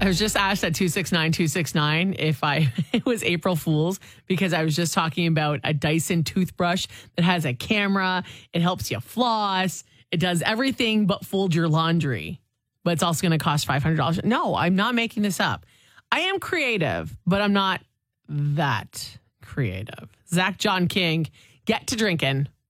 I was just asked at 269-269 if it was April Fool's because I was just talking about a Dyson toothbrush that has a camera. It helps you floss. It does everything but fold your laundry. But it's also going to cost $500. No, I'm not making this up. I am creative, but I'm not that creative. Zach John King, get to drinking.